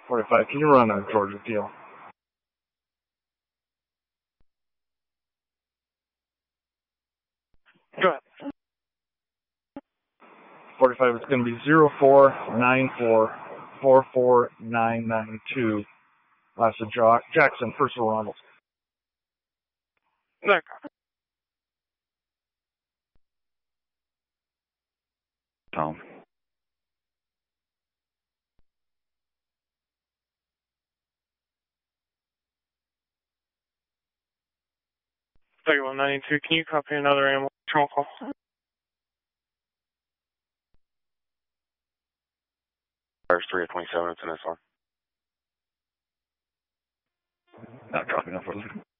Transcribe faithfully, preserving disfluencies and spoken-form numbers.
forty-five, can you run a Georgia deal? Go ahead. forty-five, it's going to be zero four nine four four four nine nine two. Last of Jackson, Percival Ronald. There. Tom. thirty-one ninety-two, can you copy another animal control call? There's three of twenty-seven, it's an S R. Not dropping off.